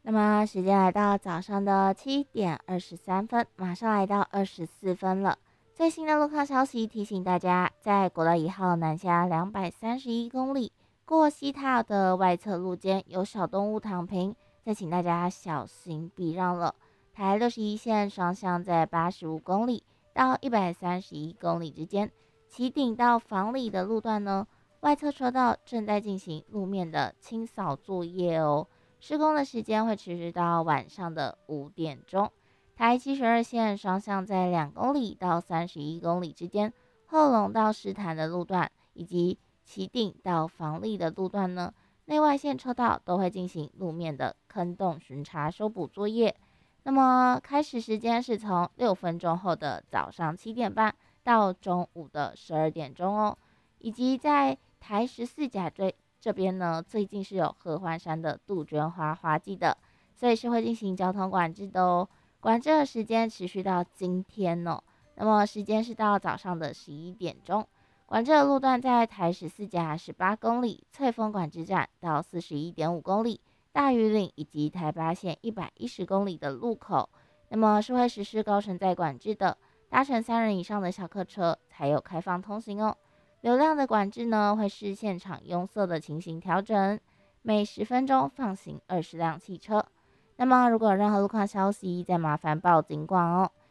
那么时间来到早上的7:23，马上来到24分了。最新的路况消息提醒大家，在国道1号南下231公里过西塔尔的外侧路肩有小动物躺平，再请大家小心避让了。台61线双向在85公里到131公里之间，旗顶到房里的路段呢，外侧车道正在进行路面的清扫作业哦。施工的时间会持续到晚上的5点钟。台72线双向在2公里到31公里之间，后龙到石潭的路段以及旗顶到房立的路段呢，内外线车道都会进行路面的坑洞巡查修补作业。那么开始时间是从6分钟后的早上7点半到中午的12点钟哦，以及在台14甲这边呢，最近是有合欢山的杜鹃花花季的，所以是会进行交通管制的哦。管制的时间持续到今天哦，那么时间是到早上的11点钟。管制的路段在台14甲18公里翠峰管制站到41.5公里，大屿岭以及台八线110公里的路口，那么是会实施高承载管制的，搭乘3人以上的小客车才有开放通行哦。流量的管制呢，会视现场拥塞的情形调整，每10分钟放行20辆汽车。那么如果有任何路况消息，再麻烦报警广哦。